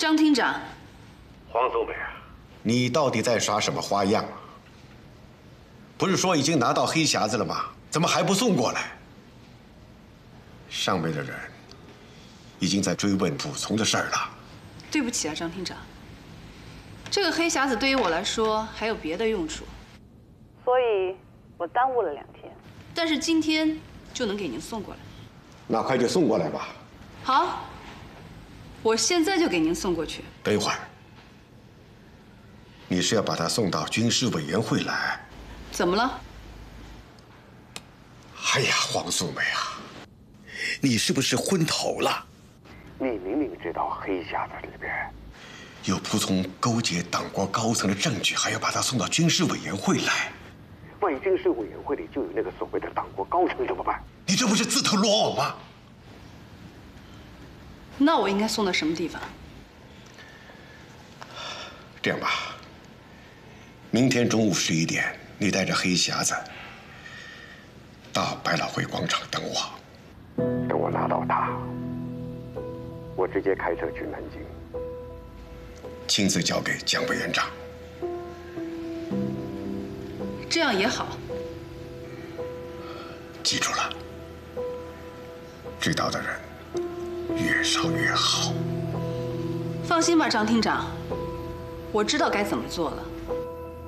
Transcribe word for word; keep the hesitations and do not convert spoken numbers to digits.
张厅长， 黄素梅啊， 你到底在耍什么花样啊？不是说已经拿到黑匣子了吗？怎么还不送过来？上面的人已经在追问卜从的事儿了。 对不起啊，张厅长，这个黑匣子对于我来说还有别的用处，所以我耽误了两天，但是今天就能给您送过来。 那快就送过来吧。 好，我现在就给您送过去。 等一会儿，你是要把它送到军事委员会来？ 怎么了？ 哎呀，黄素梅啊，你是不是昏头了？ 你明明知道黑匣子里边有仆从勾结党国高层的证据，还要把它送到军事委员会来。 万一军事委员会里就有那个所谓的党国高层怎么办？ 你这不是自投罗网吗？ 那我应该送到什么地方？ 这样吧，明天中午十一点，你带着黑匣子到百老汇广场等我。 等我拿到它，我直接开车去南京， 亲自交给蒋委员长。 这样也好。 记住了，知道的人越少越好。 放心吧，张厅长，我知道该怎么做了。